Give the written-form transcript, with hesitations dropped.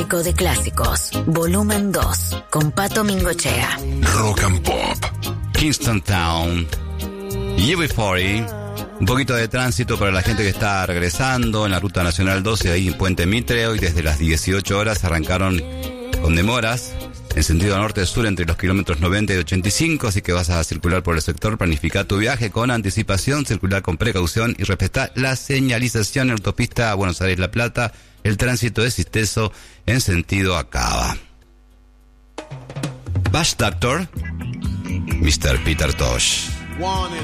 De clásicos, volumen 2, con Pato Mingochea. Rock and Pop. Kingston Town. UB40. Un poquito de tránsito para la gente que está regresando en la Ruta Nacional 12, ahí en Puente Mitre. Hoy desde las 18 horas arrancaron con demoras en sentido norte-sur entre los kilómetros 90 y 85, así que vas a circular por el sector. Planifica tu viaje con anticipación, circular con precaución y respetar la señalización en autopista Buenos Aires-La Plata. El tránsito es exceso en sentido Acaba. Bash Doctor, Mr. Peter Tosh.